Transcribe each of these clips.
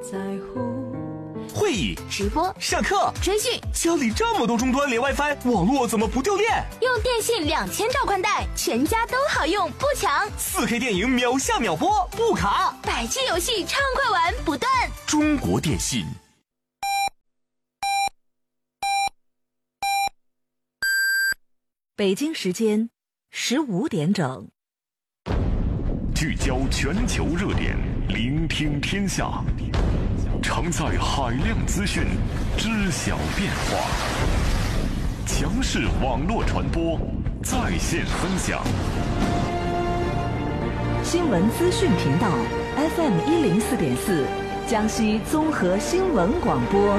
在乎。 会议、 直播、 上课、 追剧， 家里这么多终端连 WiFi， 网络怎么不掉电？ 用电信2000兆宽带，全家都好用，不抢。 4K 电影秒下秒播，不卡。 100G 游戏畅快玩不断。 中国电信。 北京时间15点整。 聚焦全球热点，聆听天下，承载海量资讯，知晓变化。强势网络传播，在线分享。 新闻资讯频道 FM 104.4，江西综合新闻广播。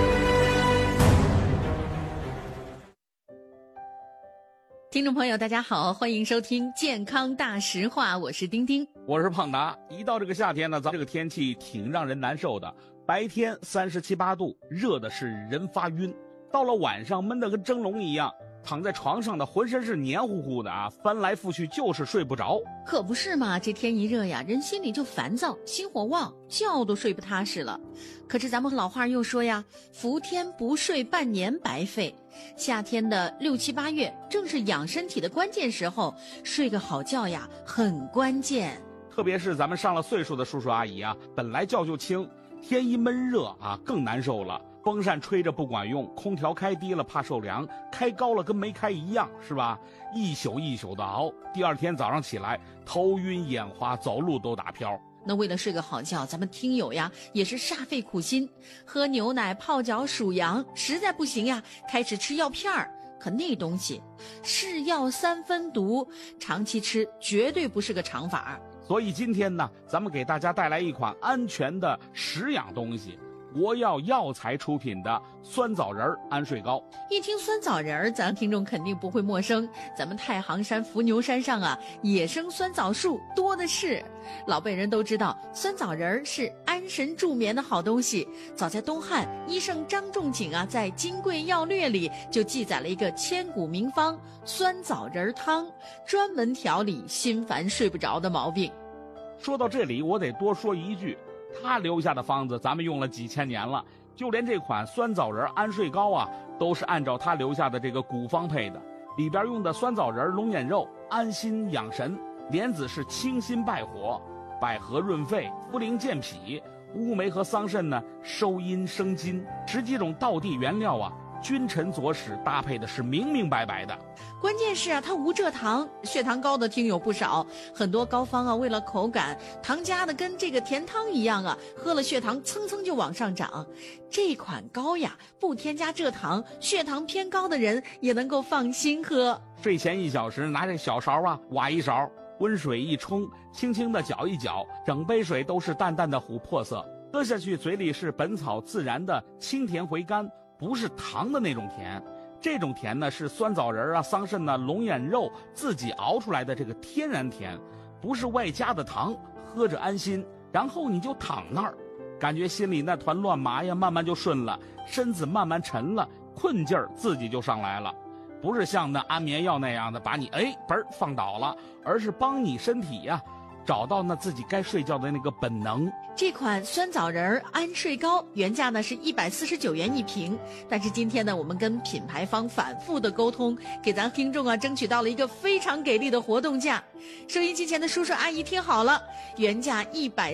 听众朋友大家好，欢迎收听健康大实话，我是丁丁， 我是胖达。一到这个夏天呢，咱这个天气挺让人难受的，白天37、8度，热的是人发晕，到了晚上闷得跟蒸笼一样，躺在床上的浑身是黏糊糊的啊，翻来覆去就是睡不着。 可不是嘛，这天一热呀，人心里就烦躁，心火旺，觉都睡不踏实了。可是咱们老话又说呀，伏天不睡半年白费。夏天的6、7、8月正是养身体的关键时候，睡个好觉呀很关键。 特别是咱们上了岁数的叔叔阿姨啊，本来觉就轻，天一闷热啊更难受了。风扇吹着不管用，空调开低了怕受凉，开高了跟没开一样，是吧？一宿一宿的熬，第二天早上起来头晕眼花，走路都打飘。 那为了睡个好觉，咱们听友呀也是煞费苦心，喝牛奶、泡脚、数羊，实在不行呀，开始吃药片儿。可那东西是药3分毒，长期吃绝对不是个长法。 所以今天呢，咱们给大家带来一款安全的食养东西。国药药材出品的酸枣仁安睡膏。 一听酸枣仁，咱听众肯定不会陌生。咱们太行山伏牛山上啊，野生酸枣树多的是。老辈人都知道，酸枣仁是安神助眠的好东西。早在东汉，医圣张仲景啊，在《金匮要略》里就记载了一个千古名方酸枣仁汤，专门调理心烦睡不着的毛病。 说到这里，我得多说一句，他留下的方子咱们用了几千年了，就连这款酸枣仁安睡膏啊，都是按照他留下的这个古方配的。里边用的酸枣仁、龙眼肉安心养神，莲子是清心败火，百合润肺，茯苓健脾，乌梅和桑葚呢收阴生津，10几种道地原料啊，君臣佐使搭配的是明明白白的。 关键是啊，它无蔗糖，血糖高的听友不少。很多膏方啊，为了口感，糖加的跟这个甜汤一样啊，喝了血糖蹭蹭就往上涨。这款膏呀，不添加蔗糖，血糖偏高的人也能够放心喝。 睡前1小时，拿这小勺啊挖一勺，温水一冲，轻轻的搅一搅，整杯水都是淡淡的琥珀色，喝下去嘴里是本草自然的清甜回甘，不是糖的那种甜。这种甜呢是酸枣仁啊、桑葚啊、龙眼肉自己熬出来的这个天然甜，不是外加的糖，喝着安心。然后你就躺那儿，感觉心里那团乱麻呀慢慢就顺了，身子慢慢沉了，困劲儿自己就上来了。不是像那安眠药那样的把你放倒了，而是帮你身体呀找到那自己该睡觉的那个本能。 这款酸枣仁安睡膏原价呢是149元一瓶，但是今天呢，我们跟品牌方反复的沟通，给咱听众啊争取到了一个非常给力的活动价。收音机前的叔叔阿姨听好了，原价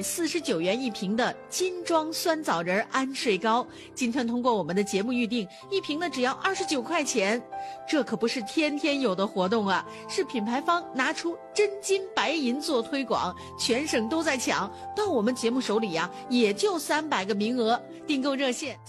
149元一瓶的金装酸枣仁安睡膏，今天通过我们的节目预定，一瓶呢只要29块钱。这可不是天天有的活动啊，是品牌方拿出真金白银做推广，全省都在抢，到我们节目手里呀，也就300个名额。订购热线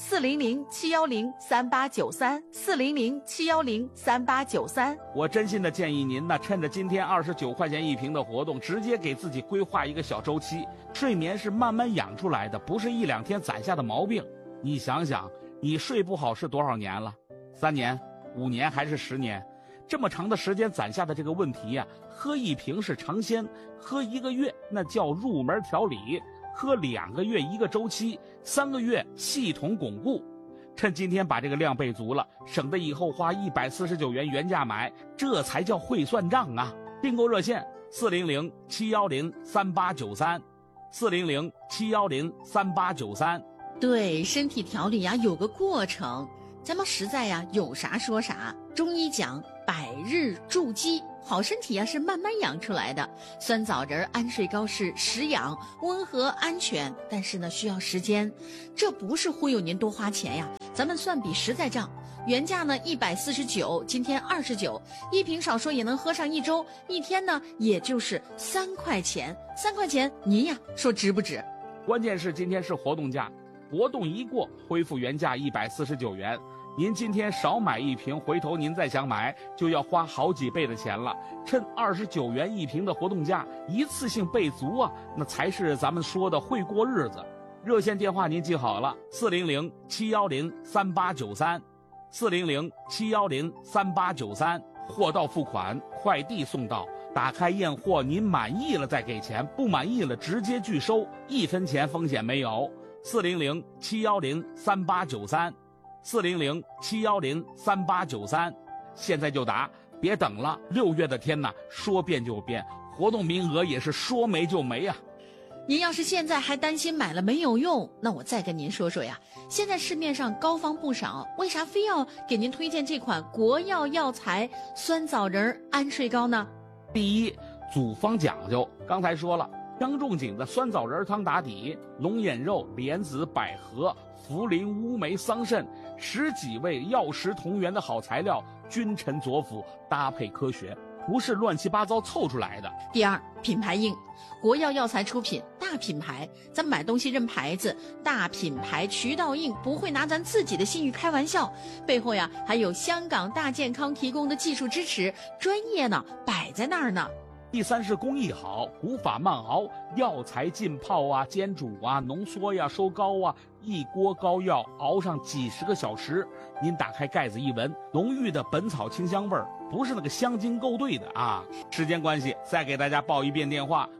400-710-3893，400-710-3893。 我真心的建议您呢，趁着今天29块钱一瓶的活动，直接给自己规划一个小周期。睡眠是慢慢养出来的，不是1、2天攒下的毛病。你想想，你睡不好是多少年了？3年、5年还是10年？这么长的时间攒下的这个问题呀，喝1瓶是尝鲜，喝1个月那叫入门调理，喝2个月1个周期，3个月系统巩固。趁今天把这个量备足了，省得以后花149元原价买，这才叫会算账啊！订购热线400-710-3893。 400-710-3893。 对，身体调理呀有个过程，咱们实在呀有啥说啥。中医讲百日筑基，好身体呀是慢慢养出来的。酸枣仁安睡膏是食养、温和、安全，但是呢需要时间。这不是忽悠您多花钱呀，咱们算笔实在账。原价呢149，今天29，一瓶少说也能喝上一周，一天呢也就是3块钱，3块钱您呀说值不值？ 关键是今天是活动价，活动一过恢复原价149元。您今天少买一瓶，回头您再想买就要花好几倍的钱了。趁29元一瓶的活动价，一次性备足啊，那才是咱们说的会过日子。热线电话您记好了，400-710-3893。400-710-3893，货到付款，快递送到，打开验货，您满意了再给钱，不满意了直接拒收，1分钱风险没有。400-710-3893， 400-710-3893，现在就打，别等了。6月的天呐，说变就变，活动名额也是说没就没啊。 您要是现在还担心买了没有用，那我再跟您说说呀。现在市面上膏方不少，为啥非要给您推荐这款国药药材酸枣仁安睡膏呢？ 第一，组方讲究，刚才说了，张仲景的酸枣仁汤打底，龙眼肉、莲子、百合、茯苓、乌梅、桑葚10几味药食同源的好材料，君臣佐辅，搭配科学，不是乱七八糟凑出来的。 第二，品牌硬，国药药材出品，大品牌，咱买东西认牌子，大品牌渠道硬，不会拿咱自己的信誉开玩笑，背后呀还有香港大健康提供的技术支持，专业呢摆在那儿呢。 第三是工艺好，古法慢熬，药材浸泡啊、煎煮啊、浓缩呀、收膏啊，一锅膏药熬上几十个小时，您打开盖子一闻，浓郁的本草清香味儿，不是那个香精勾兑的啊。时间关系，再给大家报一遍电话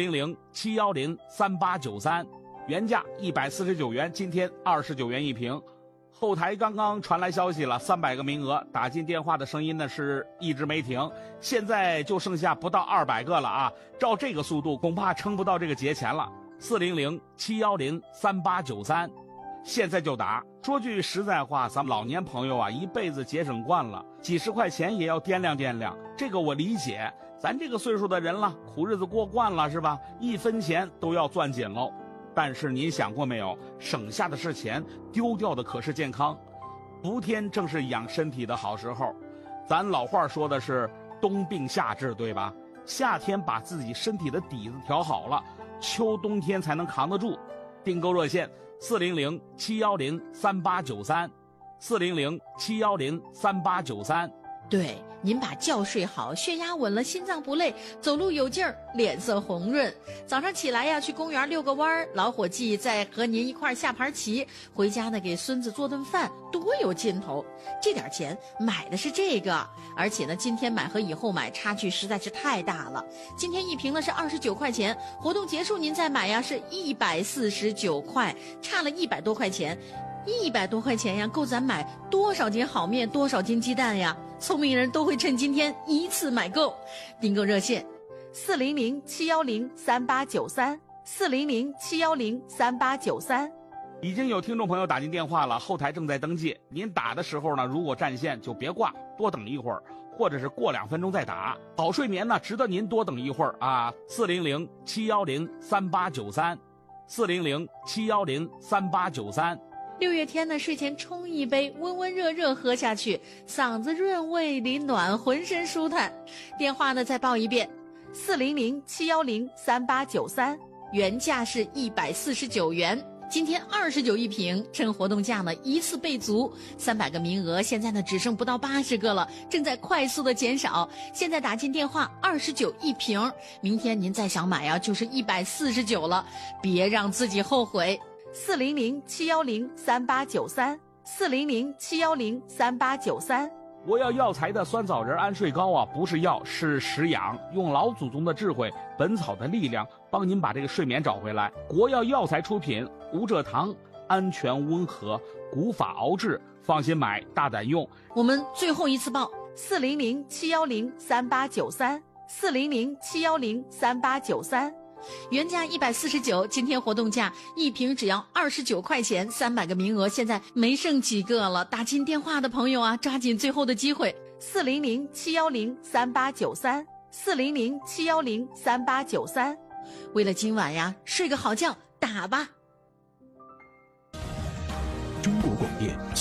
：400-710-3893，原价149元，今天29元一瓶。后台刚刚传来消息了，300个名额，打进电话的声音呢是一直没停，现在就剩下不到200个了啊！照这个速度，恐怕撑不到这个节前了。400-710-3893，现在就打。说句实在话，咱们老年朋友啊，一辈子节省惯了，几十块钱也要掂量掂量，这个我理解。咱这个岁数的人了，苦日子过惯了是吧？1分钱都要攥紧喽。但是您想过没有，省下的是钱，丢掉的可是健康。伏天正是养身体的好时候，咱老话说的是冬病夏治，对吧？夏天把自己身体的底子调好了，秋冬天才能扛得住。订购热线400-710-3893， 400-710-3893。 对，您把觉睡好，血压稳了，心脏不累，走路有劲儿，脸色红润。早上起来呀，去公园遛个弯儿，老伙计再和您一块儿下盘棋，回家呢给孙子做顿饭，多有劲头。这点钱买的是这个，而且呢，今天买和以后买差距实在是太大了。今天一瓶呢是29块钱，活动结束您再买呀是149块，差了100多块钱。100多块钱呀，够咱买多少斤好面，多少斤鸡蛋呀？聪明人都会趁今天一次买够。订购热线：400-710-3893， 400-710-3893。 已经有听众朋友打进电话了，后台正在登记。您打的时候呢，如果占线就别挂，多等一会儿，或者是过2分钟再打。好睡眠呢，值得您多等一会儿啊。400-710-3893， 400-710-3893。 6月天呢，睡前冲一杯，温温热热喝下去，嗓子润胃里暖，浑身舒坦。电话呢再报一遍：400-710-3893，原价是149元，今天29一瓶，趁活动价呢一次备足，300个名额，现在呢只剩不到80个了，正在快速的减少。现在打进电话29一瓶，明天您再想买啊，就是149了，别让自己后悔。400-710-3893， 400-710-3893。 国药药材的酸枣仁安睡膏啊，不是药，是食养，用老祖宗的智慧，本草的力量，帮您把这个睡眠找回来。国药药材出品，无蔗糖，安全温和，古法熬制，放心买，大胆用。 我们最后一次报：400-710-3893， 400-710-3893。 原价149，今天活动价一瓶只要29块钱，300个名额，现在没剩几个了。打进电话的朋友啊，抓紧最后的机会，400-710-3893，400-710-3893。为了今晚呀，睡个好觉，打吧。 中国广电